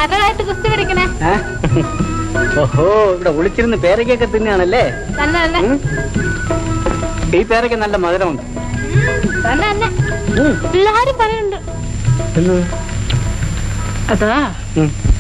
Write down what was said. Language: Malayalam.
ആരായിട്ട് കുസ്തി പിടിക്കണേ? ഓഹോ, ഇവിടെ ഒളിച്ചിരുന്ന് പേരയ്ക്കൊക്കെ തിന്നാണല്ലേ? ഈ പേരയ്ക്ക് നല്ല മധുരമുണ്ട്. എല്ലാരും പറയുന്നുണ്ട്. അതാ